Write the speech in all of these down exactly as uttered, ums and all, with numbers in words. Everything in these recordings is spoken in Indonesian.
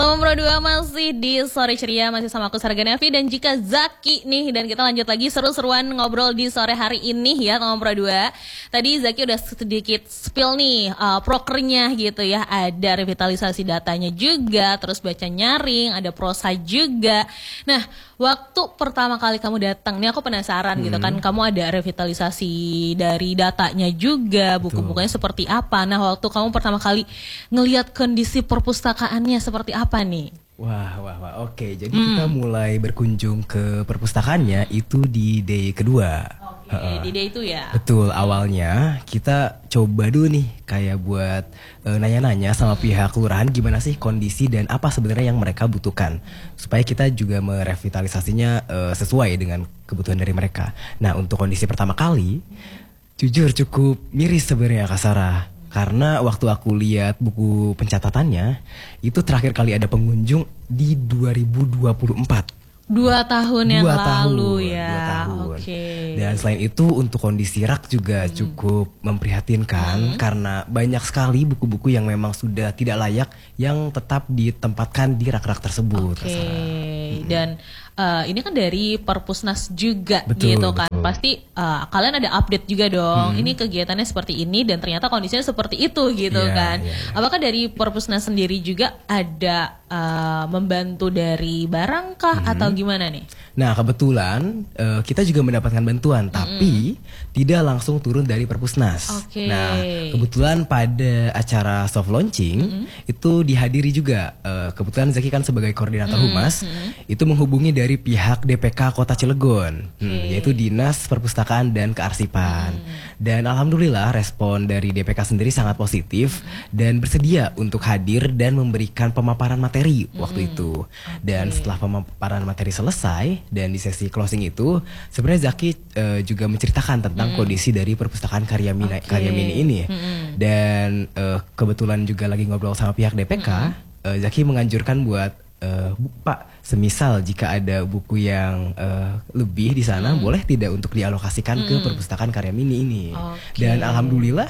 Teman Pro dua masih di Sore Ceria, masih sama aku Sarga Nevi dan juga Zaki nih. Dan kita lanjut lagi seru-seruan ngobrol di sore hari ini ya teman Pro dua. Tadi Zaki udah sedikit spill nih uh, prokernya gitu ya. Ada revitalisasi datanya juga, terus baca nyaring, ada prosa juga. Nah, waktu pertama kali kamu datang nih aku penasaran hmm. gitu kan. Kamu ada revitalisasi dari datanya juga, buku-bukunya seperti apa. Nah, waktu kamu pertama kali ngelihat kondisi perpustakaannya seperti apa nih? Wah, wah, wah. Oke, jadi hmm. kita mulai berkunjung ke perpustakaannya itu di day kedua. Oke, uh, di day itu ya? Betul, awalnya kita coba dulu nih kayak buat uh, nanya-nanya sama pihak kelurahan gimana sih kondisi dan apa sebenarnya yang mereka butuhkan. Supaya kita juga merevitalisasinya uh, sesuai dengan kebutuhan dari mereka. Nah, untuk kondisi pertama kali, jujur cukup miris sebenarnya Kak Sarah. Karena waktu aku lihat buku pencatatannya, itu terakhir kali ada pengunjung di dua ribu dua puluh empat. Dua tahun yang dua lalu tahun, ya. Oke. Okay. Dan selain itu untuk kondisi rak juga hmm. cukup memprihatinkan hmm. karena banyak sekali buku-buku yang memang sudah tidak layak yang tetap ditempatkan di rak-rak tersebut. Oke. Okay. Hmm. Dan uh, ini kan dari Perpusnas juga. Betul, gitu kan. betul. Pasti uh, kalian ada update juga dong. Hmm. Ini kegiatannya seperti ini dan ternyata kondisinya seperti itu gitu yeah, kan. Yeah, yeah. Apakah dari Perpusnas sendiri juga ada uh, membantu dari barangkah hmm. atau gimana nih? Nah, kebetulan uh, kita juga mendapatkan bantuan, mm-hmm. tapi tidak langsung turun dari Perpusnas. Okay. Nah, kebetulan pada acara soft launching mm-hmm. itu dihadiri juga. Uh, kebetulan Zaki kan sebagai koordinator mm-hmm. humas, itu menghubungi dari pihak D P K Kota Cilegon, okay. hmm, yaitu Dinas Perpustakaan dan Kearsipan. Mm-hmm. Dan alhamdulillah respon dari D P K sendiri sangat positif mm-hmm. dan bersedia untuk hadir dan memberikan pemaparan materi mm-hmm. waktu itu. Okay. Dan setelah pemaparan materi selesai dan di sesi closing itu sebenarnya Zaki uh, juga menceritakan tentang hmm. kondisi dari perpustakaan Karya Mini, okay. Karya Mini ini hmm. dan uh, kebetulan juga lagi ngobrol sama pihak D P K, hmm. uh, Zaki menganjurkan buat uh, Pak, semisal jika ada buku yang uh, lebih di sana hmm. boleh tidak untuk dialokasikan hmm. ke perpustakaan Karya Mini ini. Okay. Dan alhamdulillah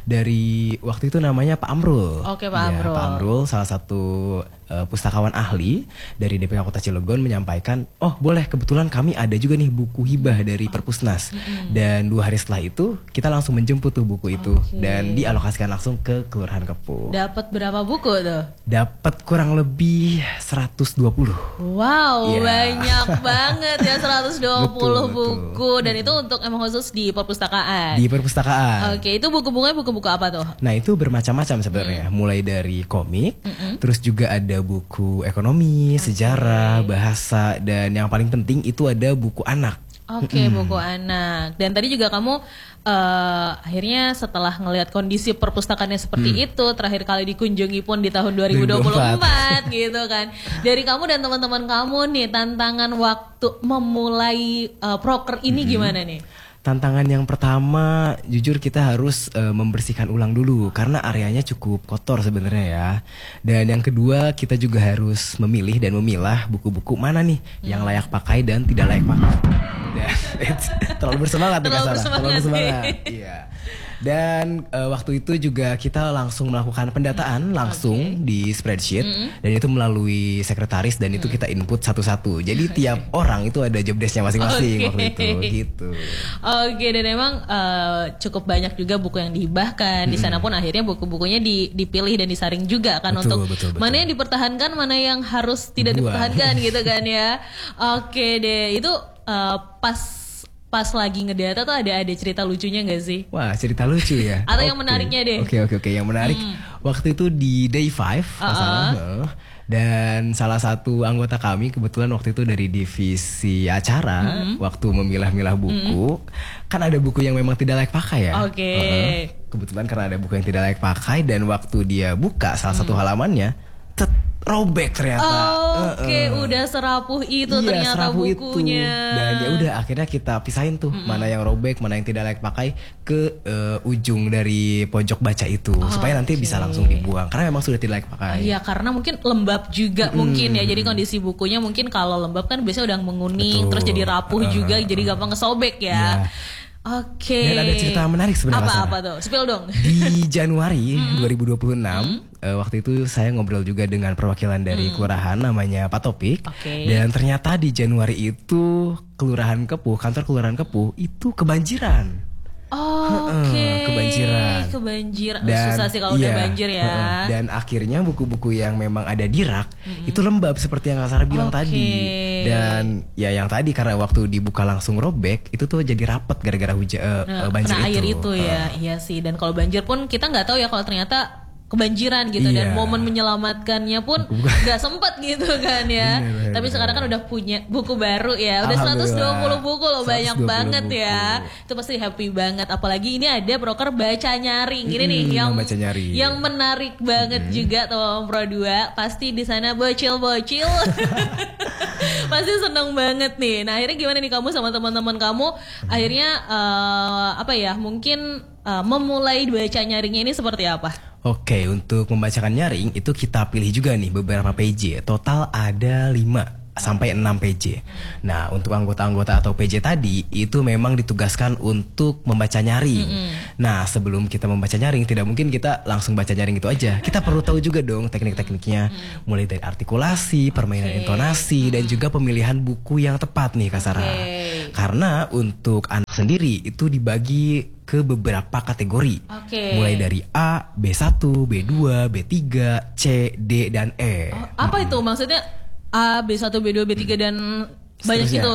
dari waktu itu namanya Pak Amrul. Oke, Pak ya, Amrul. Pak Amrul salah satu uh, pustakawan ahli dari D P K Kota Cilegon menyampaikan, oh boleh, kebetulan kami ada juga nih buku hibah dari Perpusnas. Mm-hmm. Dan dua hari setelah itu kita langsung menjemput tuh buku itu okay. dan dialokasikan langsung ke Kelurahan Kepuh. Dapat berapa buku tuh? Dapat kurang lebih seratus dua puluh. Wow, yeah. banyak banget ya seratus dua puluh betul, buku betul. Dan itu untuk emang khusus di perpustakaan. Di perpustakaan. Oke, itu buku-bukunya buku-buku apa tuh? Nah, itu bermacam-macam sebenarnya, mm. mulai dari komik, mm-mm. terus juga ada buku ekonomi, okay. sejarah, bahasa, dan yang paling penting itu ada buku anak. Oke, okay, buku anak. Dan tadi juga kamu uh, akhirnya setelah ngelihat kondisi perpustakaannya seperti hmm. itu, terakhir kali dikunjungi pun di tahun dua ribu dua puluh empat gitu kan. Dari kamu dan teman-teman kamu nih, tantangan waktu memulai uh, proker ini hmm. gimana nih? Tantangan yang pertama, jujur kita harus uh, membersihkan ulang dulu karena areanya cukup kotor sebenarnya ya. Dan yang kedua, kita juga harus memilih dan memilah buku-buku mana nih hmm. yang layak pakai dan tidak layak pakai. Terlalu bersemangat nih Kak Sarah. Terlalu bersemangat. Iya. Dan uh, waktu itu juga kita langsung melakukan pendataan langsung okay. di spreadsheet mm-hmm. dan itu melalui sekretaris dan mm. itu kita input satu-satu. Jadi okay. tiap orang itu ada job desk-nya masing-masing okay. waktu itu gitu. Oke, okay, dan emang uh, cukup banyak juga buku yang dihibahkan. Mm. Di sana pun akhirnya buku-bukunya di, dipilih dan disaring juga kan betul, untuk betul, betul. mana yang dipertahankan, mana yang harus tidak Buang. dipertahankan gitu kan ya. Oke okay deh, itu uh, pas pas lagi ngedata tuh ada ada cerita lucunya gak sih? Wah, cerita lucu ya. Atau okay. yang menariknya deh. Oke okay, oke okay, oke, okay. yang menarik hmm. waktu itu di day five uh-uh. masalah, dan salah satu anggota kami kebetulan waktu itu dari divisi acara mm-hmm. waktu memilah-milah buku mm-hmm. kan ada buku yang memang tidak layak pakai ya. Oke. Okay. Uh-huh. Kebetulan karena ada buku yang tidak layak pakai dan waktu dia buka salah satu mm. halamannya tet robek ternyata. Oh, Oke, okay. uh, uh. udah serapuh itu iya, ternyata serapuh bukunya. Itu. Dan ya udah akhirnya kita pisahin tuh mm-mm. mana yang robek, mana yang tidak layak pakai ke uh, ujung dari pojok baca itu oh, supaya nanti okay. bisa langsung dibuang karena memang sudah tidak layak pakai. Iya, karena mungkin lembab juga mm-hmm. mungkin ya. Jadi kondisi bukunya mungkin kalau lembab kan biasanya udah menguning, betul. Terus jadi rapuh uh, juga, uh, jadi gampang ngesobek ya. Yeah. Oke. Dan ada cerita menarik sebenarnya. Apa-apa tuh? Spill dong. Di Januari dua ribu dua puluh enam, hmm. uh, waktu itu saya ngobrol juga dengan perwakilan dari hmm. kelurahan namanya Pak Topik. Okay. Dan ternyata di Januari itu Kelurahan Kepuh, kantor Kelurahan Kepuh itu kebanjiran. Oh, oke. Okay. Kebanjiran. Kebanjiran. Dan, susah sih kalau iya, udah banjir ya. Uh, dan akhirnya buku-buku yang memang ada di rak mm-hmm. itu lembab seperti yang Kak Sarah bilang okay. tadi. Dan ya yang tadi karena waktu dibuka langsung robek itu tuh jadi rapet gara-gara hujan uh, nah, banjir kena itu. air itu ya. Uh. Iya sih. Dan kalau banjir pun kita nggak tahu ya kalau ternyata kebanjiran gitu iya. Dan momen menyelamatkannya pun nggak sempet gitu kan ya. Bener, tapi bener. Sekarang kan udah punya buku baru ya. Udah seratus dua puluh buku loh, banyak banget buku. Ya. Itu pasti happy banget. Apalagi ini ada broker baca nyaring. Ini hmm, nih yang baca nyaring. Yang menarik banget hmm. juga teman Pro dua. Pasti di sana bocil-bocil. Pasti seneng banget nih. Nah akhirnya gimana nih kamu sama teman-teman kamu? Hmm. Akhirnya uh, apa ya? Mungkin uh, memulai baca nyaringnya ini seperti apa? Oke, untuk membacakan nyaring itu kita pilih juga nih beberapa P J. Total ada lima sampai enam P J. Nah, untuk anggota-anggota atau P J tadi itu memang ditugaskan untuk membaca nyaring. Mm-hmm. Nah, sebelum kita membaca nyaring tidak mungkin kita langsung baca nyaring itu aja. Kita perlu tahu juga dong teknik-tekniknya, mm-hmm. mulai dari artikulasi, permainan okay. intonasi, dan juga pemilihan buku yang tepat nih Kak Sarah. Okay. Karena untuk anak sendiri itu dibagi ke beberapa kategori. Okay. Mulai dari A, B satu, B dua, B tiga, C, D, dan E. Oh, apa hmm. itu maksudnya? A, B satu, B dua, B tiga, dan banyak itu.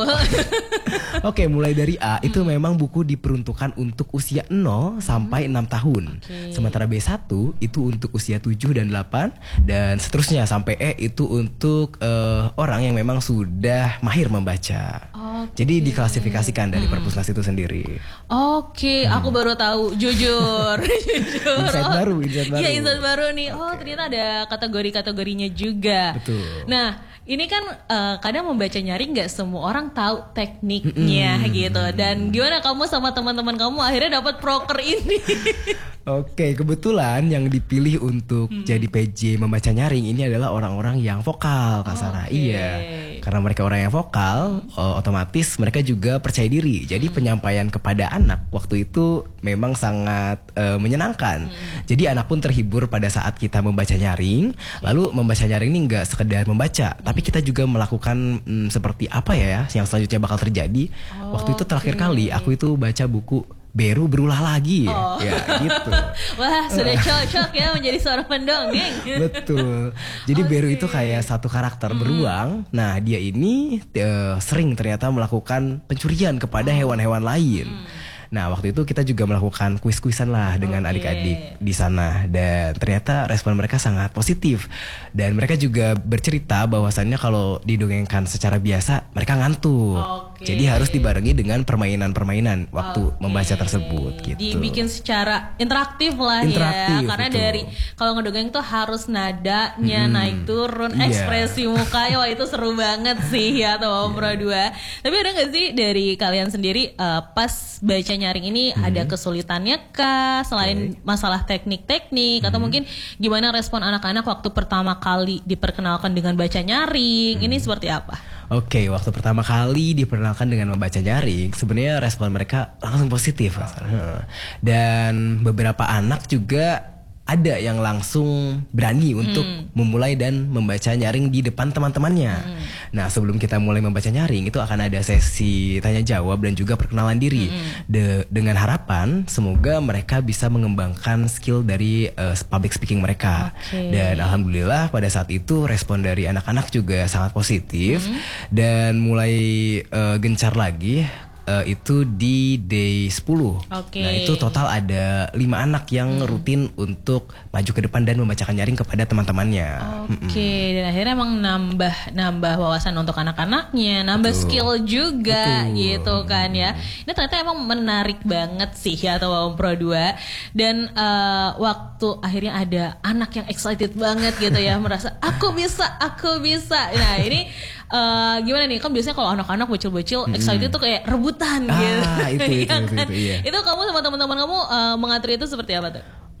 Oke, mulai dari A itu hmm. memang buku diperuntukkan untuk usia nol sampai enam tahun. Okay. Sementara B satu itu untuk usia tujuh dan delapan, dan seterusnya sampai E itu untuk uh, orang yang memang sudah mahir membaca. Okay. Jadi diklasifikasikan dari hmm. Perpusnas itu sendiri. Oke, okay, hmm. aku baru tahu, jujur. jujur. Insight oh, baru, insight baru. Iya, insight baru nih. Okay. Oh, ternyata ada kategori-kategorinya juga. Betul. Nah, ini kan uh, kadang membaca nyaring nggak semua orang tahu tekniknya mm-hmm. gitu. Dan gimana kamu sama teman-teman kamu akhirnya dapat proker ini? Oke, kebetulan yang dipilih untuk hmm. jadi P J membaca nyaring ini adalah orang-orang yang vokal, Kak Sarah. Okay. Iya, karena mereka orang yang vokal, hmm. otomatis mereka juga percaya diri. Jadi hmm. penyampaian kepada anak waktu itu memang sangat uh, menyenangkan. Hmm. Jadi anak pun terhibur pada saat kita membaca nyaring. Lalu membaca nyaring ini nggak sekedar membaca, hmm. tapi kita juga melakukan hmm, seperti apa ya yang selanjutnya bakal terjadi. Oh, waktu itu terakhir okay. kali aku itu baca buku Beru Berulah Lagi ya, oh. ya gitu. Wah, sudah cocok ya menjadi seorang pendongeng. Betul. Jadi okay. Beru itu kayak satu karakter mm. beruang. Nah, dia ini uh, sering ternyata melakukan pencurian kepada oh. hewan-hewan lain. Mm. Nah, waktu itu kita juga melakukan kuis-kuisan lah dengan okay. adik-adik di sana, dan ternyata respon mereka sangat positif. Dan mereka juga bercerita bahwasannya kalau didongengkan secara biasa mereka ngantuk. Okay. Jadi harus dibarengi dengan permainan-permainan waktu okay. membaca tersebut gitu. Dibikin secara interaktif lah interaktif, ya. Karena betul. Dari kalau ngedongeng tuh harus nadanya hmm. naik turun, yeah. ekspresi mukanya. Wah, itu seru banget sih ya teman yeah. Pro dua. Tapi ada nggak sih dari kalian sendiri uh, pas baca nyaring ini hmm. ada kesulitannya kah selain okay. masalah teknik-teknik hmm. atau mungkin gimana respon anak-anak waktu pertama kali diperkenalkan dengan baca nyaring hmm. ini seperti apa? Oke, okay, waktu pertama kali diperkenalkan dengan membaca nyaring sebenarnya respon mereka langsung positif dan beberapa anak juga ada yang langsung berani untuk hmm. memulai dan membaca nyaring di depan teman-temannya. Hmm. Nah, sebelum kita mulai membaca nyaring itu akan ada sesi tanya jawab dan juga perkenalan diri. Hmm. De- dengan harapan semoga mereka bisa mengembangkan skill dari uh, public speaking mereka. Okay. Dan alhamdulillah pada saat itu respon dari anak-anak juga sangat positif hmm. dan mulai uh, gencar lagi. Uh, itu di day sepuluh. Okay. Nah, itu total ada lima anak yang hmm. rutin untuk maju ke depan dan membacakan nyaring kepada teman-temannya. Oke, okay. Dan akhirnya emang nambah nambah wawasan untuk anak-anaknya, nambah Betul. Skill juga Betul. Gitu kan ya. Ini ternyata emang menarik banget sih ya teman Pro dua. Dan uh, waktu akhirnya ada anak yang excited banget gitu ya, merasa aku bisa, aku bisa. Nah, ini Uh, gimana nih, kan biasanya kalau anak-anak bocil-bocil mm-hmm. excited tuh kayak rebutan ah, gitu. itu, itu, ya itu, kan? itu, iya. Itu kamu sama teman-teman kamu uh, mengatur itu seperti apa tuh?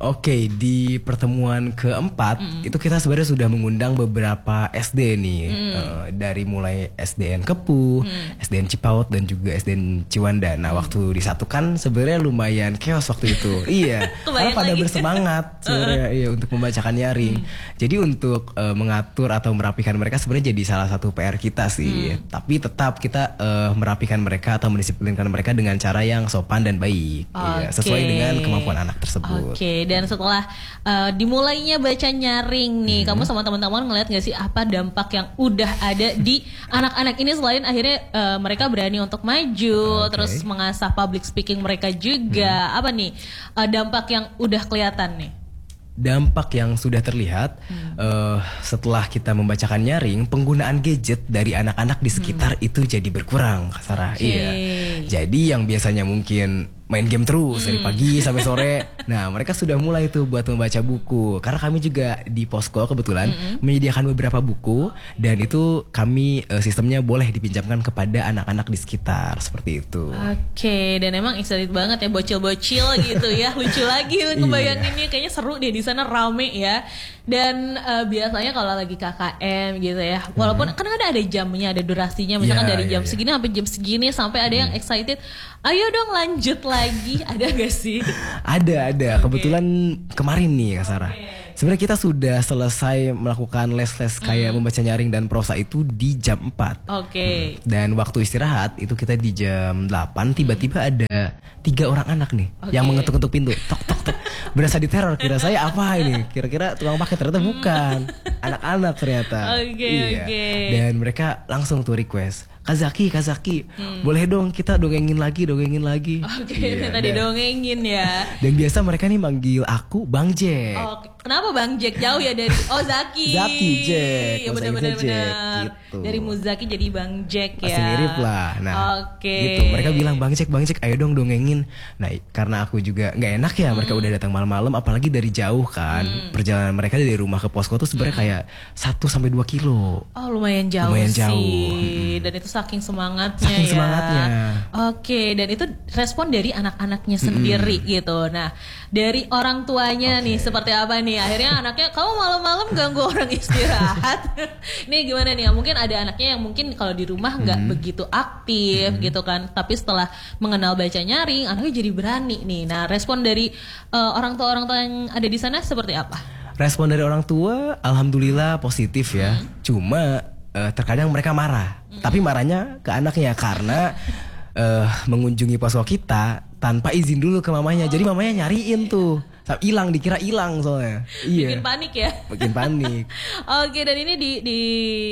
Oke, di pertemuan keempat mm. itu kita sebenarnya sudah mengundang beberapa S D nih, mm. uh, dari mulai S D N Kepuh, mm. S D N Cipaut dan juga S D N Ciwandan. Nah, mm. waktu disatukan sebenarnya lumayan chaos waktu itu. Iya, karena pada lagi. bersemangat sebenarnya iya, untuk membacakan nyaring. Mm. Jadi untuk uh, mengatur atau merapikan mereka sebenarnya jadi salah satu P R kita sih. Mm. Tapi tetap kita uh, merapikan mereka atau mendisiplinkan mereka dengan cara yang sopan dan baik, okay. iya, sesuai dengan kemampuan anak tersebut. Oke. Okay. Dan setelah uh, dimulainya baca nyaring nih, hmm. kamu sama teman-teman ngeliat gak sih apa dampak yang udah ada di anak-anak ini selain akhirnya uh, mereka berani untuk maju, okay. terus mengasah public speaking mereka juga. Hmm. Apa nih uh, dampak yang udah kelihatan nih? Dampak yang sudah terlihat hmm. uh, setelah kita membacakan nyaring, penggunaan gadget dari anak-anak di sekitar hmm. itu jadi berkurang, Sarah. Okay. Iya. Jadi yang biasanya mungkin main game terus hmm. dari pagi sampai sore. Nah, mereka sudah mulai tuh buat membaca buku. Karena kami juga di Posko kebetulan hmm. menyediakan beberapa buku dan itu kami uh, sistemnya boleh dipinjamkan kepada anak-anak di sekitar seperti itu. Oke, okay. Dan emang excited banget ya bocil-bocil gitu ya. Lucu lagi ngebayanginnya, kayaknya seru deh di sana, rame ya. Dan uh, biasanya kalau lagi K K M gitu ya, walaupun hmm. kan ada ada jamnya, ada durasinya, misalkan yeah, dari jam yeah, segini yeah. sampai jam segini, sampai ada hmm. yang excited, ayo dong lanjut lagi, ada gak sih? Ada, ada. Okay. Kebetulan kemarin nih Kak Sarah, okay. sebenarnya kita sudah selesai melakukan les-les kayak hmm. membaca nyaring dan prosa itu di jam empat. Oke. Okay. Hmm. Dan waktu istirahat itu kita di jam delapan, tiba-tiba ada tiga orang anak nih okay. yang mengetuk-ketuk pintu, tok tok tok. Berasa diteror, kira saya apa ini? Kira-kira tukang paket, ternyata bukan. Anak-anak ternyata. Oke, okay, iya. oke. Okay. Dan mereka langsung tuh request, Kak Zaki, Kak Zaki, hmm. boleh dong kita dongengin lagi, dongengin lagi. Oke, okay, iya, tadi dongengin ya. Dan biasa mereka nih manggil aku Bang Jack. Oh, kenapa Bang Jack? Jauh ya dari, oh Zaki. Zaki, Jack. Ya benar-benar. Gitu. Dari Muzaki jadi Bang Jack ya. Pasti mirip lah. Nah, oke. Okay. Gitu. Mereka bilang Bang Jack, Bang Jack, ayo dong dongengin. Nah, karena aku juga nggak enak ya, hmm. mereka udah datang malam-malam, apalagi dari jauh kan. Hmm. Perjalanan mereka dari rumah ke posko tuh sebenarnya hmm. kayak satu sampai dua kilo. Oh, lumayan jauh lumayan sih. Jauh. Hmm. Dan itu saking semangatnya saking ya. semangatnya. Oke, dan itu respon dari anak-anaknya sendiri hmm. gitu. Nah, dari orang tuanya okay. nih seperti apa nih? Akhirnya anaknya, kamu malam-malam ganggu orang istirahat. Nih gimana nih? Mungkin ada anaknya yang mungkin kalau di rumah nggak hmm. begitu aktif hmm. gitu kan. Tapi setelah mengenal baca nyaring, anaknya jadi berani nih. Nah, respon dari uh, orang tua-orang tua yang ada di sana seperti apa? Respon dari orang tua, alhamdulillah positif ya. Hmm. Cuma uh, terkadang mereka marah. Hmm. Tapi marahnya ke anaknya karena uh, mengunjungi posko kita tanpa izin dulu ke mamanya. Oh. Jadi mamanya nyariin tuh. Hilang, dikira hilang soalnya. Iya. Bikin panik ya. Bikin panik. Oke, dan ini di di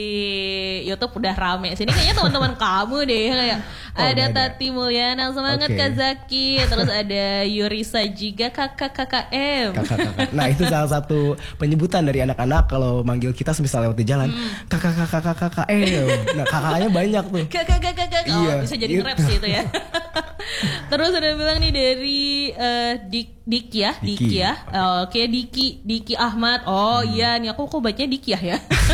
YouTube udah rame. Sini kayaknya teman-teman kamu deh kayak oh, ada Tati Mulyana, semangat okay. Kak Zaki. Terus ada Yurisa juga, kakak K K M. Kakak-kakak. Nah, itu salah satu penyebutan dari anak-anak kalau manggil kita semisal lewat di jalan, hmm. kakak-kakak K K M. Nah, kakaknya banyak tuh. Kakak-kakak. Oh, iya, bisa jadi rap sih itu ya. Terus ada bilang nih dari uh, Dik Dik ya, Diki, Diki ya. Oh, oke, Diki, Diki Ahmad. Oh hmm. iya, nih aku kok bacanya Diki ya ya.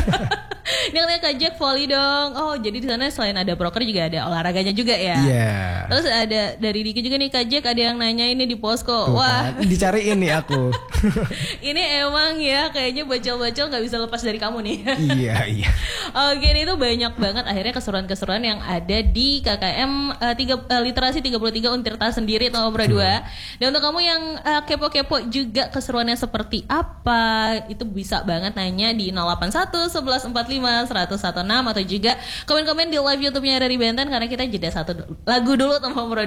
Ini katanya Kak Jack volley dong. Oh, jadi di sana selain ada proker juga ada olahraganya juga ya. Iya. Yeah. Terus ada dari Diki juga nih, Kak Jack ada yang nanya ini di posko. Tuh, wah, kan? Dicariin nih aku. Ini emang ya kayaknya bocil-bocil nggak bisa lepas dari kamu nih. Iya, iya. Oke, ini tuh banyak banget akhirnya keseruan-keseruan yang ada di K K M uh, tiga, uh, literasi tiga puluh tiga Untirta sendiri atau Nomor dua. Dan untuk kamu yang uh, kepo-kepo juga keseruannya seperti apa, itu bisa banget nanya di nol delapan satu sebelas empat puluh lima seratus enam belas atau juga komen-komen di live YouTube-nya dari Benten, karena kita jeda satu lagu dulu Nomor